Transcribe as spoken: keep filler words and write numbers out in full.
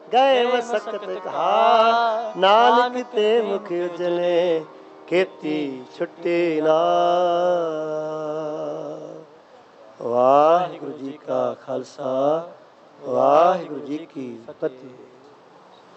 ਗਏ ਮਸਕਤ ਕਹਾ, ਨਾਨਕ ਤੇ ਮੁਖ ਉਜਲੇ, ਕੀਤੀ ਛੁੱਟੀ ਨਾ। ਵਾਹਿਗੁਰੂ ਜੀ ਕਾ ਖਾਲਸਾ, ਵਾਹਿਗੁਰੂ ਜੀ ਕੀ ਫਤਿਹ।